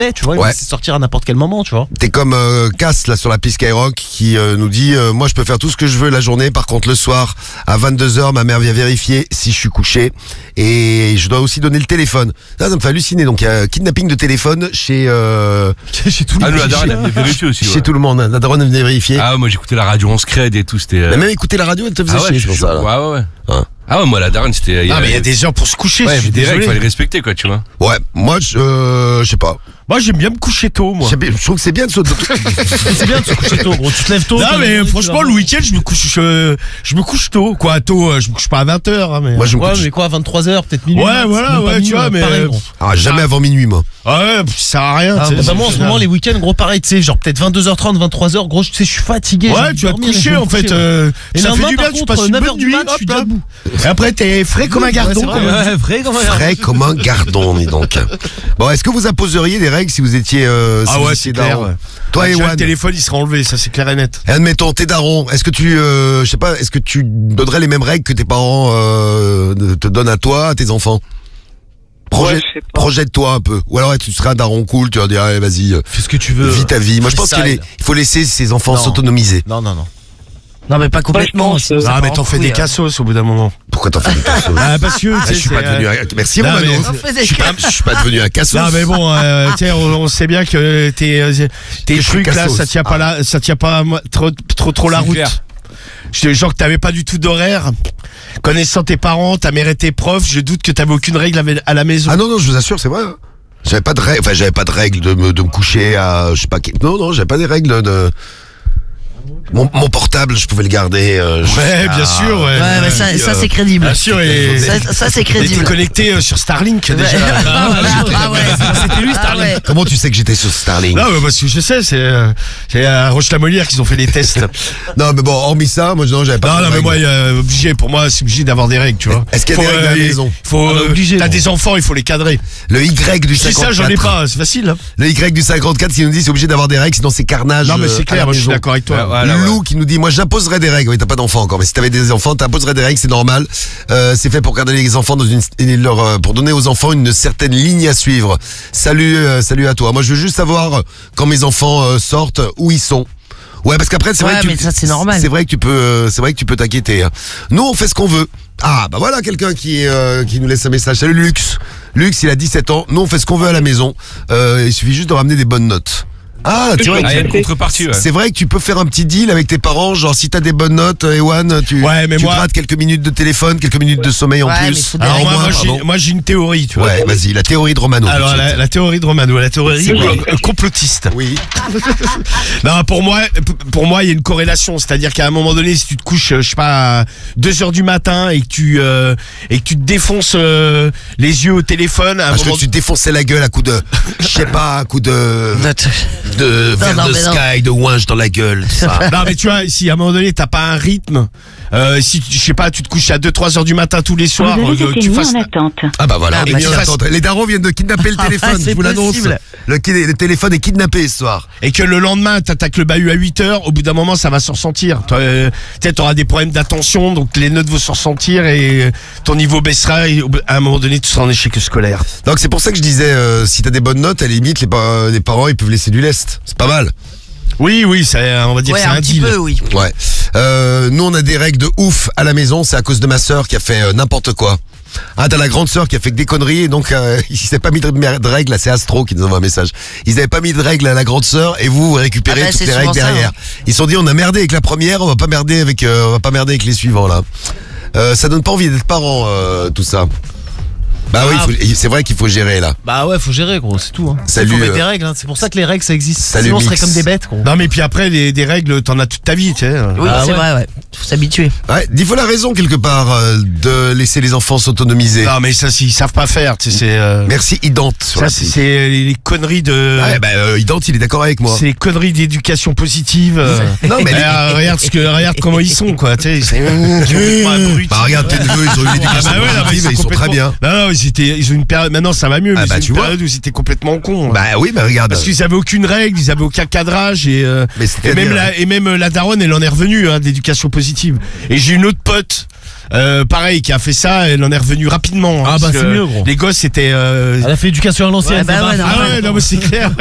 tu vois, il va sortir à n'importe quel moment, tu vois. T'es comme Cass là sur la piste Skyrock qui nous dit moi je peux faire tout ce que je veux la journée, par contre le soir à 22h ma mère vient vérifier si je suis couché et je dois aussi donner le téléphone. Ça me fait halluciner. Donc il y a kidnapping de téléphone chez tout le monde. La daronne elle venait vérifier aussi. Chez tout le monde, la daronne venait vérifier. Ah moi j'écoutais la radio en scred et tout, c'était même écouter la radio elle te faisait chier, je pense ça. Ouais. Ah ouais, moi la daronne c'était. Ah mais il y a des heures pour se coucher. Ouais, des règles, il fallait respecter quoi, tu vois. Ouais, moi je sais pas. Moi j'aime bien me coucher tôt, moi. Je trouve que c'est bien de se c'est bien de se coucher tôt, gros. Tu te lèves tôt. Non mais franchement le week-end je me couche tôt. Quoi tôt, je me couche pas à 20h hein, mais. Moi je me couche. mais quoi à 23h peut-être minuit. Ouais voilà, ouais, tu vois mais jamais avant minuit moi. Ouais, ça sert à rien. Moi en ce moment les week-ends gros pareil, tu sais, genre peut-être 22h30, 23h, gros, tu sais, je suis fatigué. Ouais, tu vas te coucher en fait. Ça fait du bien, tu passes une bonne nuit, je suis debout. Et après t'es frais comme un gardon. Frais comme un gardon, dis donc. Bon, est-ce que vous imposeriez des règles si vous étiez ah ouais, c'est clair. Toi et le téléphone il sera enlevé, ça c'est clair et net. Et admettons, t'es daron, est-ce que tu je sais pas, est-ce que tu donnerais les mêmes règles que tes parents te donnent à toi, à tes enfants? Projette-toi un peu. Ou alors tu seras un daron cool, tu vas dire allez, vas-y, fais ce que tu veux. Vis ta vie. Moi je pense qu'il faut laisser ses enfants s'autonomiser. Non mais pas complètement. Ah mais t'en fais des cassos au bout d'un moment. Pourquoi t'en fais des cassos? Ah parce que je suis pas devenu merci Romano. Je suis pas devenu un cassos. Non mais bon, on sait bien que tes trucs là, ça tient pas trop la route. Genre que t'avais pas du tout d'horaire. Connaissant tes parents, ta mère et tes profs, je doute que t'avais aucune règle à la maison. Ah non, je vous assure, c'est vrai. J'avais pas de règle, j'avais pas de règle de me coucher à, je sais pas, non, j'avais pas des règles de, mon portable, je pouvais le garder. Ouais, bien sûr. Ouais, mais ça c'est crédible. Bien sûr, ça c'est crédible. T'es connecté sur Starlink déjà. Ah ouais, c'était lui Starlink. Comment tu sais que j'étais sur Starlink? Non, mais parce que je sais, c'est à Roche-la-Molière qu'ils ont fait les tests. Non, mais bon, hormis ça, moi j'avais pas. Non, mais moi, pour moi, c'est obligé d'avoir des règles, tu vois. Est-ce qu'il y a des règles à la maison? T'as des enfants, il faut les cadrer. Le Y du 54. Si ça, j'en ai pas, c'est facile. Le Y du 54 qui nous dit c'est obligé d'avoir des règles, sinon c'est carnage. Non, mais c'est clair, moi je suis d'accord avec toi. Lou qui nous dit moi j'imposerais des règles. Oui, t'as pas d'enfants encore, mais si t'avais des enfants, t'imposerais des règles, c'est normal. C'est fait pour garder les enfants pour donner aux enfants une certaine ligne à suivre. Salut à toi. Moi je veux juste savoir quand mes enfants sortent où ils sont. Ouais, parce qu'après c'est vrai que mais ça c'est normal. C'est vrai que tu peux t'inquiéter. Nous on fait ce qu'on veut. Ah bah voilà quelqu'un qui nous laisse un message. Salut Lux. Lux il a 17 ans. Nous on fait ce qu'on veut à la maison. Il suffit juste de ramener des bonnes notes. Ah, tu vois, il y a une contrepartie. Ouais. C'est vrai que tu peux faire un petit deal avec tes parents, genre si t'as des bonnes notes, Ewan, tu grattes quelques minutes de téléphone, quelques minutes de sommeil en plus. Alors moi j'ai une théorie, tu vois. Ouais, vas-y, la théorie de Romano. Alors la théorie de Romano, la théorie complotiste. Oui. Non, pour moi, il y a une corrélation, c'est-à-dire qu'à un moment donné, si tu te couches, je sais pas, à 2h du matin et que tu te défonces les yeux au téléphone, à un moment tu te défonçais la gueule à coup de, je sais pas, à coup de verre de Sky, de ouinge dans la gueule, tout ça. Non mais tu vois, si à un moment donné t'as pas un rythme, si je sais pas, tu te couches à 2-3 heures du matin tous les soirs, tu fasses en attente. Ah bah voilà, les darons viennent de kidnapper le téléphone, je vous l'annonce. Le téléphone est kidnappé ce soir. Et que le lendemain t'attaques le bahut à 8h, au bout d'un moment ça va se ressentir. T'auras des problèmes d'attention, donc les notes vont se ressentir et ton niveau baissera et à un moment donné tu seras en échec scolaire. Donc c'est pour ça que je disais, si t'as des bonnes notes, à la limite les parents ils peuvent laisser du lest. C'est pas mal. Oui, on va dire que c'est un deal. Peu, oui. Ouais. Nous on a des règles de ouf à la maison, c'est à cause de ma sœur qui a fait n'importe quoi. Ah, t'as la grande sœur qui a fait que des conneries et donc ils n'avaient pas mis de règles, là c'est Astro qui nous envoie un message. Ils n'avaient pas mis de règles à la grande sœur et vous récupérez toutes les règles derrière. Ils se sont dit on a merdé avec la première, on va pas merder avec les suivants là. Ça donne pas envie d'être parent tout ça. Bah oui, c'est vrai qu'il faut gérer là. Bah ouais, faut gérer gros, c'est tout. Hein. Salut. Faut mettre des règles, hein. C'est pour ça que les règles ça existe. Salut, sinon on serait comme des bêtes gros. Non mais puis après des règles, t'en as toute ta vie, tu sais. Oui, c'est vrai, ouais. Faut s'habituer. Ouais, il faut la raison quelque part de laisser les enfants s'autonomiser. Non mais ça ils savent pas faire, tu sais, c'est Merci Idant. Ça c'est les conneries de. Ouais, bah Idant, il est d'accord avec moi. C'est les conneries d'éducation positive. Non mais regarde comment ils sont quoi, tu sais. Bah regarde tes neveux, ils ont eu l'éducation positive et ils sont très bien. Non, ils ont une période. Maintenant ça va mieux, mais c'est une période où ils étaient complètement cons. Bah oui, bah regarde. Parce qu'ils avaient aucune règle, ils avaient aucun cadrage et même la daronne, elle en est revenue d'éducation positive. Et j'ai une autre pote pareil, qui a fait ça, elle en est revenue rapidement. Ah, parce bah, c'est que mieux, gros. Les gosses, c'était. Elle a fait éducation à l'ancienne. Ouais, bah c'est ouais, pas- normal. Ah ouais, non, mais c'est clair.